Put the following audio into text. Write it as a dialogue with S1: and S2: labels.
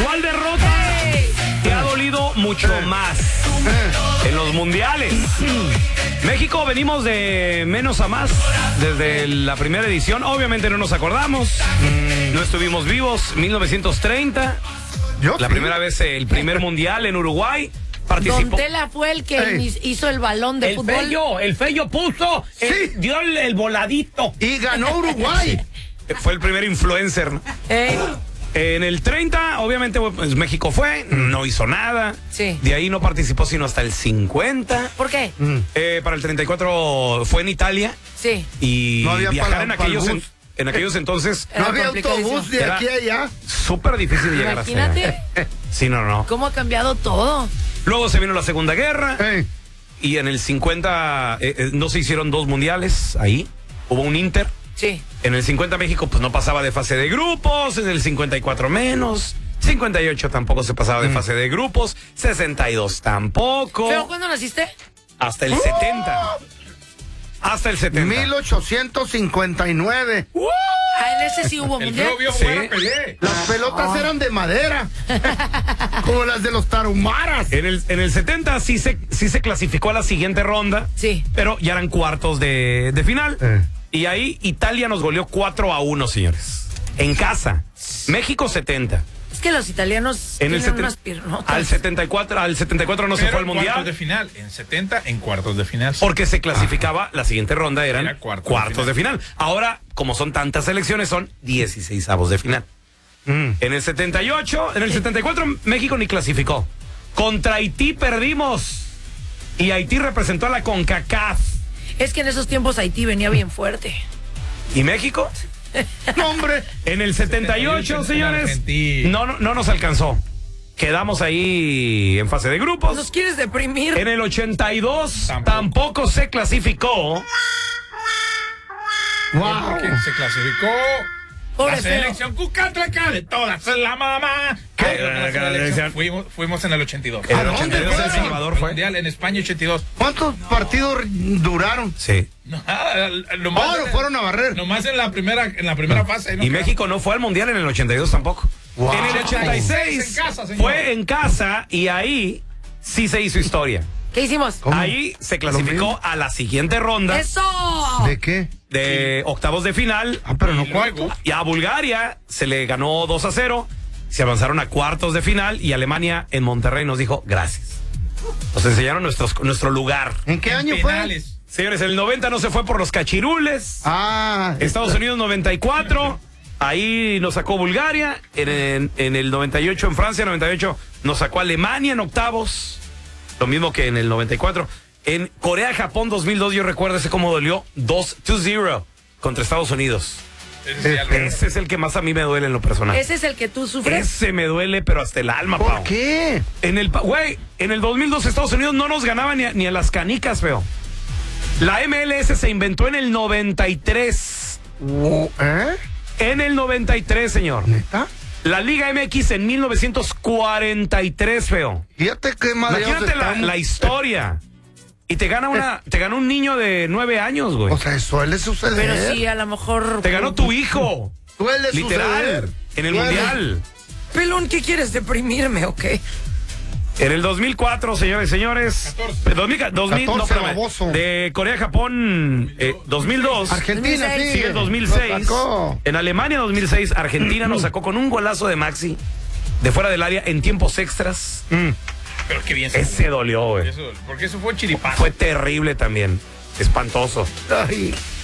S1: ¿Cuál derrota te ha dolido mucho más en los mundiales? México, venimos de menos a más desde la primera edición. Obviamente no nos acordamos. No estuvimos vivos. 1930. La primera vez, el primer mundial en Uruguay. Participó.
S2: Don Tela fue el que hizo el balón de fútbol.
S3: El Fello puso, dio el voladito.
S4: Y ganó Uruguay.
S1: Fue el primer influencer, ¿no? En el 30, obviamente, pues, México fue, no hizo nada.
S2: Sí.
S1: De ahí no participó sino hasta el 50.
S2: ¿Por qué?
S1: Para el 34 fue en Italia.
S2: Sí.
S1: Y
S4: no había
S1: viajar en aquellos
S4: bus.
S1: entonces.
S4: No había autobús de aquí a allá.
S1: Súper difícil llegar
S2: Imagínate.
S1: hasta allá. Sí, no.
S2: ¿Cómo ha cambiado todo?
S1: Luego se vino la Segunda Guerra. Y en el 50 no se hicieron 2 mundiales ahí. Hubo un Inter.
S2: Sí.
S1: En el 50 México pues no pasaba de fase de grupos, en el 54 menos, 58 tampoco se pasaba de fase de grupos, 62 tampoco.
S2: ¿Pero cuándo naciste?
S1: Hasta el 70. Hasta el 70.
S4: 1859.
S2: En ese sí hubo mundial.
S4: Las pelotas eran de madera. Como las de los tarahumaras.
S1: En el 70 sí se clasificó a la siguiente ronda.
S2: Sí.
S1: Pero ya eran cuartos de final. Y ahí Italia nos goleó 4-1, señores. En casa. México 70.
S2: Es que los italianos
S1: En el
S2: tienen unas piernotas.
S1: Al 74 no se fue al mundial.
S5: Cuartos de final. En 70 en cuartos de final.
S1: Porque se clasificaba, la siguiente ronda eran
S5: Era
S1: cuartos de final. Ahora, como son tantas selecciones, son 16avos de final. En el 78, en el 74 México ni clasificó. Contra Haití perdimos. Y Haití representó a la CONCACAF.
S2: Es que en esos tiempos Haití venía bien fuerte.
S1: ¿Y México?
S4: No, hombre.
S1: En el 78, señores, no nos alcanzó. Quedamos ahí en fase de grupos.
S2: ¿Nos quieres deprimir?
S1: En el 82 tampoco se clasificó.
S4: Wow.
S5: ¿Quién se clasificó?
S2: Pobre
S5: La
S2: feo.
S5: selección cucatleca de todas es la mamá. Fuimos en el 82.
S1: En el
S4: ¿A dónde
S1: 82 El
S4: fueron?
S1: Salvador fue.
S5: Mundial en España 82.
S4: ¿Cuántos partidos duraron?
S1: Sí.
S4: Fueron a barrer.
S5: Nomás en la primera fase. ¿no?
S1: Y México no fue al mundial en el 82 tampoco.
S4: Wow.
S1: En el 86
S5: En casa, señor.
S1: fue en casa y ahí sí se hizo historia.
S2: ¿Qué hicimos?
S4: ¿Cómo?
S1: Ahí se clasificó a la siguiente ronda
S2: ¡Eso!
S4: ¿De qué?
S1: de octavos de final.
S4: Pero no
S5: Y luego,
S4: cuartos.
S1: Y a Bulgaria se le ganó 2-0. Se avanzaron a cuartos de final y Alemania en Monterrey nos dijo gracias. Nos enseñaron nuestro lugar.
S4: ¿En qué año
S5: penales.
S1: Señores, el 90 no se fue por los cachirules.
S4: fue?
S1: Estados Unidos 94. Ahí nos sacó Bulgaria. En el 98 en Francia, 98 nos sacó Alemania en octavos. Lo mismo que en el 94. En Corea-Japón 2002, yo recuerdo ese cómo dolió. 2-0 contra Estados Unidos. Ese es el que más a mí me duele en lo personal.
S2: Ese es el que tú sufres.
S1: Ese me duele, pero hasta el alma,
S4: ¿Por
S1: Pau.
S4: qué?
S1: En el 2002 Estados Unidos no nos ganaba ni a las canicas, feo. La MLS se inventó en el 93. En el 93, señor.
S4: ¿Neta?
S1: La Liga MX en 1943, feo.
S4: Fíjate qué madreados
S1: Imagínate
S4: estamos.
S1: la historia. Y te gana un niño de 9 años, güey.
S4: O sea, suele suceder.
S2: Pero sí, a lo mejor...
S1: Te ganó tu hijo.
S4: Suele
S1: Literal.
S4: suceder.
S1: En el
S4: Suele.
S1: mundial.
S2: Pelón, ¿qué quieres? ¿Deprimirme o qué?
S1: En el 2004, señores y señores. 2000, no, espérame.
S4: baboso.
S1: De Corea-Japón, 2002.
S4: Argentina, sí.
S1: Sigue el 2006.
S4: Lo sacó.
S1: En Alemania, 2006, Argentina nos sacó con un golazo de Maxi de fuera del área en tiempos extras.
S5: Pero qué bien se
S1: Ese
S5: jugó.
S1: dolió, güey.
S5: Porque eso fue chiripazo.
S1: Fue terrible también. Espantoso.
S4: Ay.